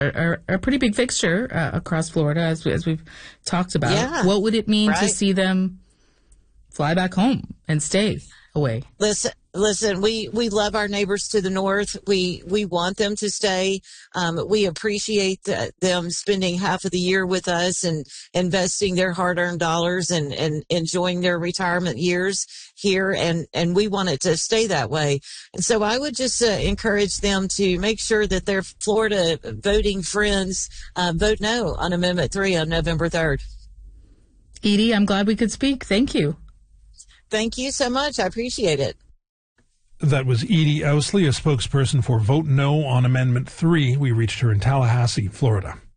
are a pretty big fixture across Florida, as we've talked about. Yeah, what would it mean right. to see them fly back home and stay away? Listen, we love our neighbors to the north. We want them to stay. We appreciate them spending half of the year with us and investing their hard-earned dollars and enjoying their retirement years here. And we want it to stay that way. And so I would just encourage them to make sure that their Florida voting friends vote no on Amendment 3 on November 3rd. Edie, I'm glad we could speak. Thank you. Thank you so much. I appreciate it. That was Edie Ousley, a spokesperson for Vote No on Amendment 3. We reached her in Tallahassee, Florida.